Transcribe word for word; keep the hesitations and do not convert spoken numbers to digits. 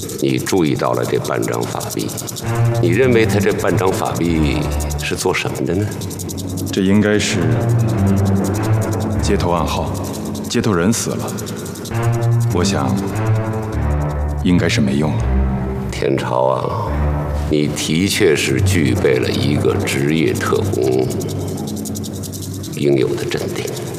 你注意到了这半张法币，你认为他这半张法币是做什么的呢？ 这应该是街头暗号，街头人死了，我想应该是没用了。 天朝啊，你的确是具备了一个职业特工应有的镇定。